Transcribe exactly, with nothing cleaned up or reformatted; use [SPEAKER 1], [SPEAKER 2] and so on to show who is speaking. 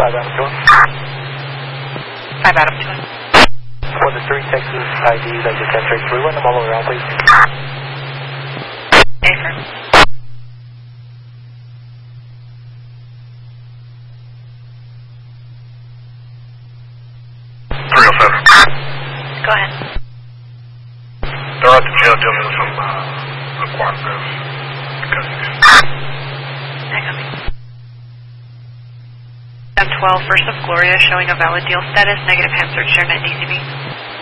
[SPEAKER 1] five Adam two.
[SPEAKER 2] five Adam two.
[SPEAKER 1] For the three Texas I Ds, I just have three. Run them all around, please.
[SPEAKER 2] Affirm.
[SPEAKER 3] three oh seven.
[SPEAKER 2] Go ahead.
[SPEAKER 3] They're at the jail dealing with some uh, cooperative custody.
[SPEAKER 2] Hang on. M twelve, First of Gloria, showing a valid deal status, negative hand search, share net D C B.